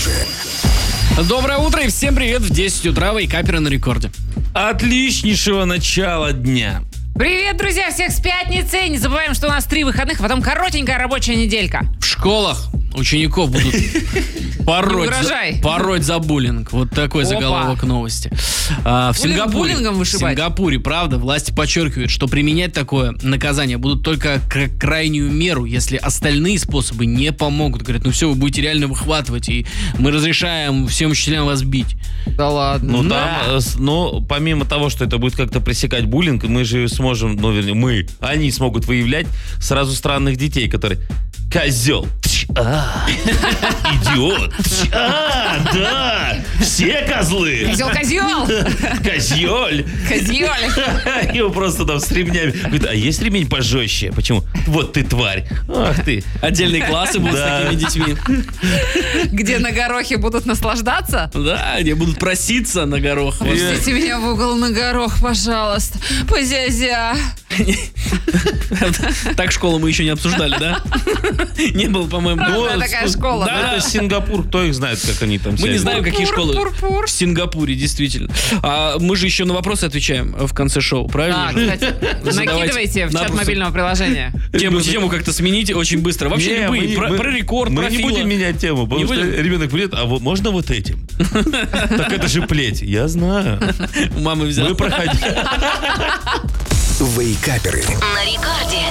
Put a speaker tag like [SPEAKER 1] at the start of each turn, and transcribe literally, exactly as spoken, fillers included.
[SPEAKER 1] же.
[SPEAKER 2] Доброе утро и всем привет в десять утра, вейкаперы на рекорде.
[SPEAKER 3] Отличнейшего начала дня.
[SPEAKER 4] Привет, друзья, всех с пятницы. Не забываем, что у нас три выходных, а потом коротенькая рабочая неделька.
[SPEAKER 2] В школах учеников будут пороть,
[SPEAKER 4] угрожай.
[SPEAKER 2] за, пороть за буллинг. Вот такой
[SPEAKER 4] Опа.
[SPEAKER 2] заголовок новости. А, в
[SPEAKER 4] Буллинг
[SPEAKER 2] Сингапуре,
[SPEAKER 4] буллингом
[SPEAKER 2] в
[SPEAKER 4] вышибать.
[SPEAKER 2] Сингапуре, правда, власти подчеркивают, что применять такое наказание будут только как крайнюю меру, если остальные способы не помогут. Говорят, ну все, вы будете реально выхватывать, и мы разрешаем всем учителям вас бить.
[SPEAKER 4] Да ладно.
[SPEAKER 3] Ну,
[SPEAKER 2] Да.
[SPEAKER 3] там, э, с- ну, помимо того, что это будет как-то пресекать буллинг, мы же сможем, ну, вернее, мы, они смогут выявлять сразу странных детей, которые... Козел. Тш, а, идиот. Тш, а, да. Все козлы.
[SPEAKER 4] Козел-козел!
[SPEAKER 3] Козель.
[SPEAKER 4] Козель!
[SPEAKER 3] Его просто там с ремнями. Говорит, а есть ремень пожестче? Почему? Вот ты тварь. Ах ты.
[SPEAKER 2] Отдельные классы будут с
[SPEAKER 3] Да.
[SPEAKER 2] такими детьми.
[SPEAKER 4] Где на горохе будут наслаждаться?
[SPEAKER 2] Да, где будут проситься на горох.
[SPEAKER 4] Пустите меня в угол на горох, пожалуйста. Позязя.
[SPEAKER 2] Так школу мы еще не обсуждали, да? Не было, по-моему.
[SPEAKER 4] Разная
[SPEAKER 2] Ну,
[SPEAKER 4] такая
[SPEAKER 2] с-
[SPEAKER 4] школа,
[SPEAKER 2] Да,
[SPEAKER 3] Это Сингапур, кто их знает, как они там
[SPEAKER 2] мы
[SPEAKER 3] себя
[SPEAKER 2] не знаем, какие школы
[SPEAKER 4] Пур-пур-пур.
[SPEAKER 2] в Сингапуре, действительно. А мы же еще на вопросы отвечаем в конце шоу, правильно?
[SPEAKER 4] А,
[SPEAKER 2] же?
[SPEAKER 4] кстати,
[SPEAKER 2] Задавайте
[SPEAKER 4] накидывайте в чат
[SPEAKER 2] вопросы.
[SPEAKER 4] мобильного приложения.
[SPEAKER 2] Тему, тему как-то смените очень быстро. Вообще
[SPEAKER 3] Не,
[SPEAKER 2] любые.
[SPEAKER 3] мы не-
[SPEAKER 2] про,
[SPEAKER 3] мы-
[SPEAKER 2] про рекорд,
[SPEAKER 3] Мы
[SPEAKER 2] про
[SPEAKER 3] не
[SPEAKER 2] Фила.
[SPEAKER 3] будем менять тему, потому
[SPEAKER 2] Не
[SPEAKER 3] что
[SPEAKER 2] будем?
[SPEAKER 3] ребенок придет, а вот можно вот этим? Так это же плеть. Я знаю.
[SPEAKER 2] У мамы взял.
[SPEAKER 3] Мы проходили.
[SPEAKER 1] Вейкаперы.
[SPEAKER 5] На рекорде.